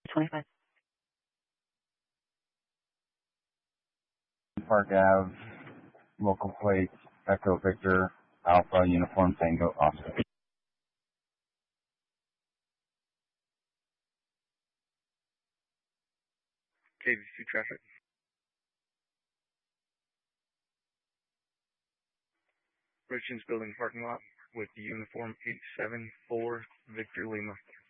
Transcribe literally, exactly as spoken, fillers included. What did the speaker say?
twenty-five. Park Ave, local plate, Echo Victor, Alpha, Uniform Tango, Oscar. K V C traffic. Richards Building parking lot with uniform eight seven four Victor Lima.